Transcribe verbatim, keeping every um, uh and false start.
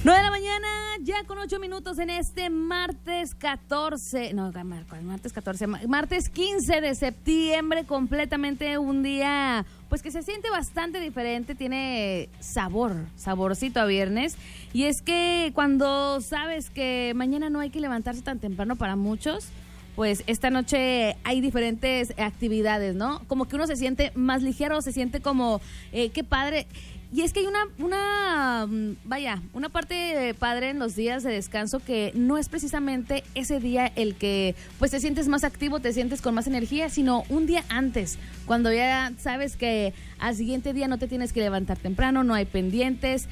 nueve de la mañana, ya con ocho minutos en este martes catorce, no, martes catorce, martes quince de septiembre, completamente un día, pues que se siente bastante diferente, tiene sabor, saborcito a viernes, y es que cuando sabes que mañana no hay que levantarse tan temprano para muchos, pues esta noche hay diferentes actividades, ¿no? Como que uno se siente más ligero, se siente como, eh, qué padre. Y es que hay una, una, vaya, una parte padre en los días de descanso que no es precisamente ese día el que pues te sientes más activo, te sientes con más energía, sino un día antes, cuando ya sabes que al siguiente día no te tienes que levantar temprano, no hay pendientes,